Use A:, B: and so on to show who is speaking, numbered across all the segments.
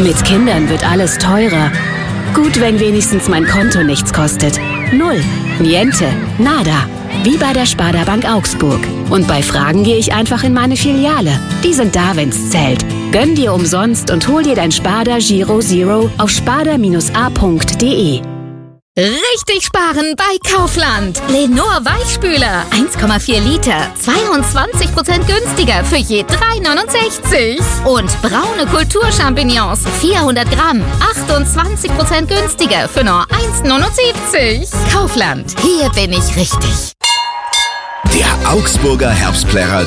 A: Mit Kindern wird alles teurer. Gut, wenn wenigstens mein Konto nichts kostet. Null, niente, nada. Wie bei der Sparda Bank Augsburg. Und bei Fragen gehe ich einfach in meine Filiale. Die sind da, wenn's zählt. Gönn dir umsonst und hol dir dein Sparda Giro Zero auf sparda-a.de.
B: Richtig sparen bei Kaufland. Lenor Weichspüler 1,4 Liter, 22% günstiger für je 3,69. Und braune Kulturchampignons 400 Gramm, 28% günstiger für nur 1,79. Kaufland, hier bin ich richtig.
C: Der Augsburger Herbstplärrer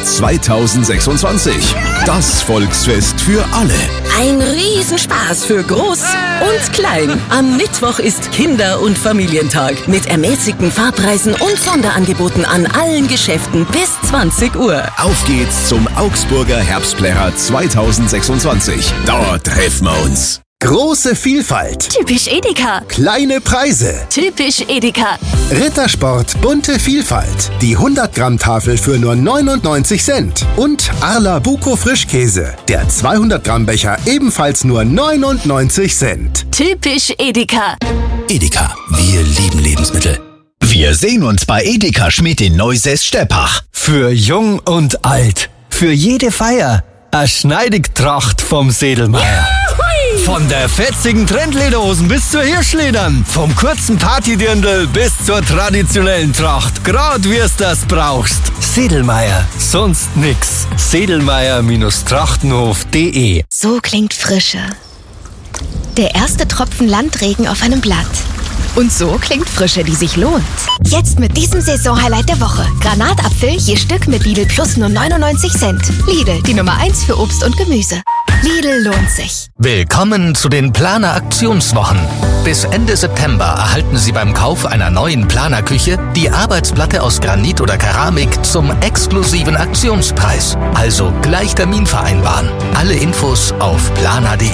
C: 2026. Das Volksfest für alle.
D: Ein Riesenspaß für Groß und Klein. Am Mittwoch ist Kinder- und Familientag mit ermäßigten Fahrpreisen und Sonderangeboten an allen Geschäften bis 20 Uhr.
C: Auf geht's zum Augsburger Herbstplärrer 2026. Dort treffen wir uns. Große Vielfalt.
E: Typisch Edeka.
C: Kleine Preise.
E: Typisch Edeka.
C: Rittersport, bunte Vielfalt. Die 100-Gramm-Tafel für nur 99 Cent. Und Arla Buko Frischkäse. Der 200-Gramm-Becher ebenfalls nur 99 Cent.
E: Typisch Edeka.
F: Edeka, wir lieben Lebensmittel.
G: Wir sehen uns bei Edeka Schmidt in Neusäß-Steppach.
H: Für jung und alt. Für jede Feier. Eine Schneidigtracht vom Sedelmeier. Von der fetzigen Trendlederhosen bis zur Hirschledern. Vom kurzen Partydirndl bis zur traditionellen Tracht. Grad wie's das brauchst. Sedelmeier. Sonst nix. Sedelmeier-trachtenhof.de.
I: So klingt Frische. Der erste Tropfen Landregen auf einem Blatt. Und so klingt Frische, die sich lohnt. Jetzt mit diesem Saisonhighlight der Woche. Granatapfel je Stück mit Lidl Plus nur 99 Cent. Lidl, die Nummer 1 für Obst und Gemüse. Lidl lohnt sich.
F: Willkommen zu den Planer Aktionswochen. Bis Ende September erhalten Sie beim Kauf einer neuen Planerküche die Arbeitsplatte aus Granit oder Keramik zum exklusiven Aktionspreis. Also gleich Termin vereinbaren. Alle Infos auf planer.de.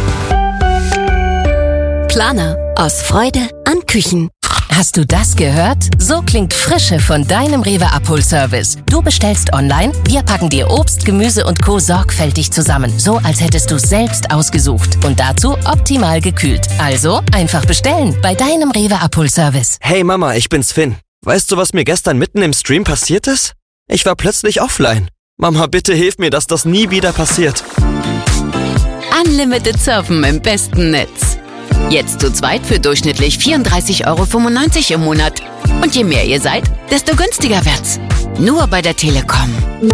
E: Planer. Aus Freude an Küchen.
J: Hast du das gehört? So klingt Frische von deinem Rewe Abholservice. Du bestellst online, wir packen dir Obst, Gemüse und Co. sorgfältig zusammen. So, als hättest du es selbst ausgesucht. Und dazu optimal gekühlt. Also, einfach bestellen bei deinem Rewe Abholservice.
H: Hey Mama, ich bin's Finn. Weißt du, was mir gestern mitten im Stream passiert ist? Ich war plötzlich offline. Mama, bitte hilf mir, dass das nie wieder passiert.
A: Unlimited Surfen im besten Netz. Jetzt zu zweit für durchschnittlich 34,95 € im Monat. Und je mehr ihr seid, desto günstiger wird's. Nur bei der Telekom.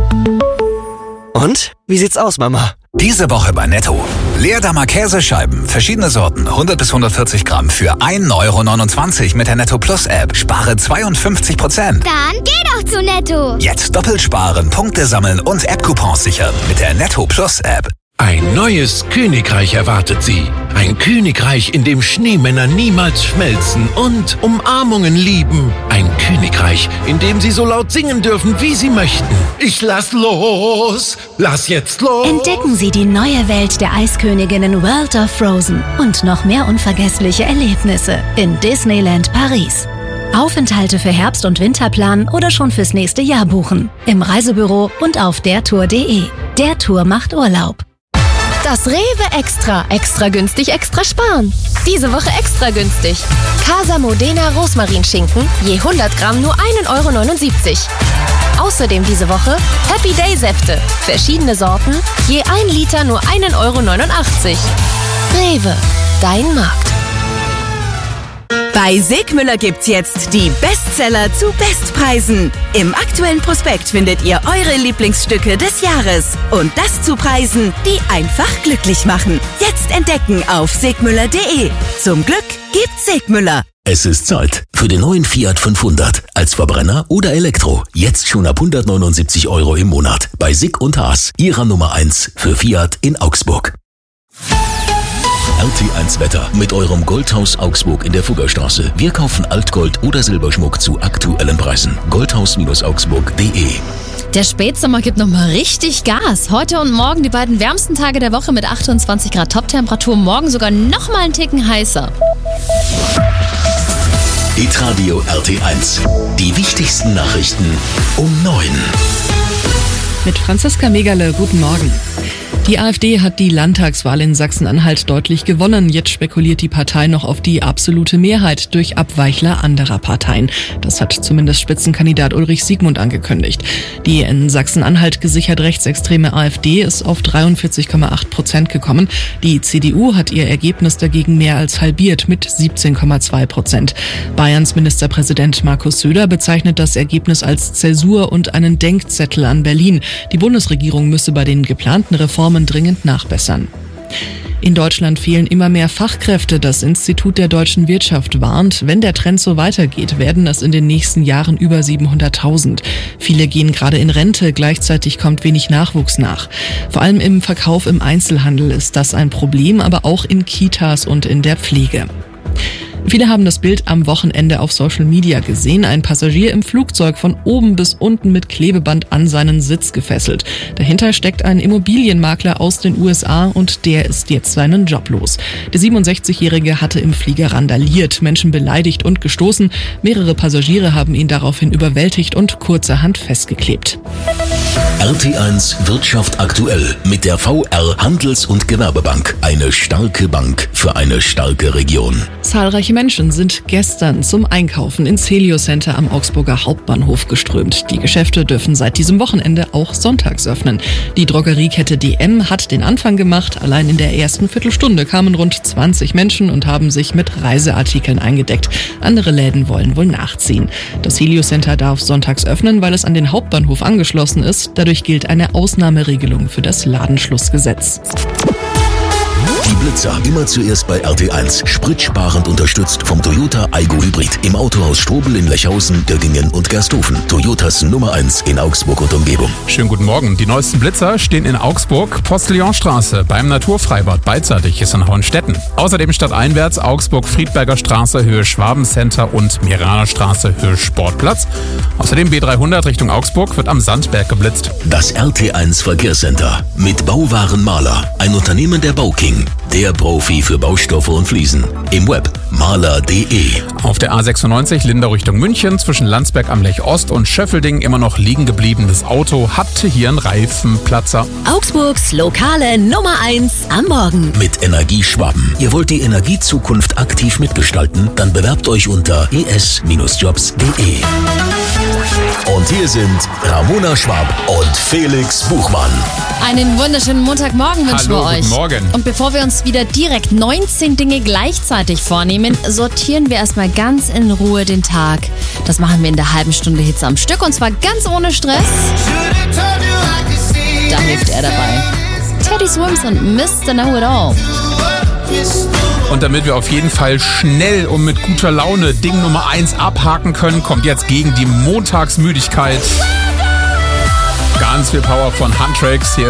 H: Und? Wie sieht's aus, Mama?
G: Diese Woche bei Netto. Leerdammer Käsescheiben, verschiedene Sorten, 100 bis 140 Gramm für 1,29 € mit der Netto Plus App. Spare 52%.
K: Dann geh doch zu Netto.
G: Jetzt doppelt sparen, Punkte sammeln und App-Coupons sichern mit der Netto Plus App.
L: Ein neues Königreich erwartet Sie. Ein Königreich, in dem Schneemänner niemals schmelzen und Umarmungen lieben. Ein Königreich, in dem Sie so laut singen dürfen, wie Sie möchten. Ich lass los, lass jetzt los.
M: Entdecken Sie die neue Welt der Eisköniginnen World of Frozen und noch mehr unvergessliche Erlebnisse in Disneyland Paris. Aufenthalte für Herbst- und Winterplan oder schon fürs nächste Jahr buchen. Im Reisebüro und auf dertour.de. Der Tour macht Urlaub.
I: Das Rewe Extra. Extra günstig, extra sparen. Diese Woche extra günstig. Casa Modena Rosmarinschinken je 100 Gramm nur 1,79 €. Außerdem diese Woche Happy Day Säfte. Verschiedene Sorten, je 1 Liter nur 1,89 €. Rewe, dein Markt.
D: Bei Segmüller gibt's jetzt die Bestseller zu Bestpreisen. Im aktuellen Prospekt findet ihr eure Lieblingsstücke des Jahres. Und das zu Preisen, die einfach glücklich machen. Jetzt entdecken auf segmüller.de. Zum Glück gibt's Segmüller.
F: Es ist Zeit für den neuen Fiat 500. Als Verbrenner oder Elektro. Jetzt schon ab 179 € im Monat. Bei Sig und Haas, ihrer Nummer 1 für Fiat in Augsburg. RT1 Wetter mit eurem Goldhaus Augsburg in der Fuggerstraße. Wir kaufen Altgold oder Silberschmuck zu aktuellen Preisen. Goldhaus-augsburg.de.
B: Der Spätsommer gibt nochmal richtig Gas. Heute und morgen die beiden wärmsten Tage der Woche mit 28 Grad Toptemperatur. Morgen sogar nochmal einen Ticken heißer.
F: Hitradio RT1. Die wichtigsten Nachrichten um 9.
N: Mit Franziska Megerle, guten Morgen. Die AfD hat die Landtagswahl in Sachsen-Anhalt deutlich gewonnen. Jetzt spekuliert die Partei noch auf die absolute Mehrheit durch Abweichler anderer Parteien. Das hat zumindest Spitzenkandidat Ulrich Siegmund angekündigt. Die in Sachsen-Anhalt gesichert rechtsextreme AfD ist auf 43,8% gekommen. Die CDU hat ihr Ergebnis dagegen mehr als halbiert mit 17,2%. Bayerns Ministerpräsident Markus Söder bezeichnet das Ergebnis als Zäsur und einen Denkzettel an Berlin. Die Bundesregierung müsse bei den geplanten Reformen dringend nachbessern. In Deutschland fehlen immer mehr Fachkräfte. Das Institut der deutschen Wirtschaft warnt, wenn der Trend so weitergeht, werden es in den nächsten Jahren über 700.000. Viele gehen gerade in Rente, gleichzeitig kommt wenig Nachwuchs nach. Vor allem im Verkauf im Einzelhandel ist das ein Problem, aber auch in Kitas und in der Pflege. Viele haben das Bild am Wochenende auf Social Media gesehen. Ein Passagier im Flugzeug von oben bis unten mit Klebeband an seinen Sitz gefesselt. Dahinter steckt ein Immobilienmakler aus den USA und der ist jetzt seinen Job los. Der 67-Jährige hatte im Flieger randaliert, Menschen beleidigt und gestoßen. Mehrere Passagiere haben ihn daraufhin überwältigt und kurzerhand festgeklebt.
O: RT1 Wirtschaft aktuell mit der VR Handels- und Gewerbebank. Eine starke Bank für eine starke Region.
N: Zahlreiche Menschen sind gestern zum Einkaufen ins Helio Center am Augsburger Hauptbahnhof geströmt. Die Geschäfte dürfen seit diesem Wochenende auch sonntags öffnen. Die Drogeriekette DM hat den Anfang gemacht. Allein in der ersten Viertelstunde kamen rund 20 Menschen und haben sich mit Reiseartikeln eingedeckt. Andere Läden wollen wohl nachziehen. Das Helio Center darf sonntags öffnen, weil es an den Hauptbahnhof angeschlossen ist. Dadurch gilt eine Ausnahmeregelung für das Ladenschlussgesetz.
O: Die Blitzer immer zuerst bei RT1. Spritsparend unterstützt vom Toyota Aygo Hybrid. Im Autohaus Strobel in Lechhausen, Göggingen und Gersthofen. Toyotas Nummer 1 in Augsburg und Umgebung.
P: Schönen guten Morgen. Die neuesten Blitzer stehen in Augsburg, Postillonstraße, beim Naturfreibad beidseitig ist in Hohenstetten. Außerdem stadteinwärts Augsburg, Friedberger Straße, Höhe Schwabencenter und Miraner Straße, Höhe Sportplatz. Außerdem B300 Richtung Augsburg wird am Sandberg geblitzt.
O: Das RT1 Verkehrscenter mit Bauwaren Maler. Ein Unternehmen der Bauking. Der Profi für Baustoffe und Fliesen. Im Web maler.de.
P: Auf der A96 Lindau Richtung München zwischen Landsberg am Lech Ost und Schöffelding immer noch liegen gebliebenes Auto hatte hier einen Reifenplatzer.
D: Augsburgs lokale Nummer 1 am Morgen.
O: Mit Energieschwaben. Ihr wollt die Energiezukunft aktiv mitgestalten? Dann bewerbt euch unter es-jobs.de. Und hier sind Ramona Schwab und Felix Buchmann.
B: Einen wunderschönen Montagmorgen wünschen wir euch.
P: Guten Morgen.
B: Und bevor wir uns wieder direkt 19 Dinge gleichzeitig vornehmen, sortieren wir erstmal ganz in Ruhe den Tag. Das machen wir in der halben Stunde Hitze am Stück und zwar ganz ohne Stress. Da hilft er dabei. Teddy Swims und Mr. Know It All.
P: Und damit wir auf jeden Fall schnell und mit guter Laune Ding Nummer 1 abhaken können, kommt jetzt gegen die Montagsmüdigkeit ganz viel Power von Huntrax. Hier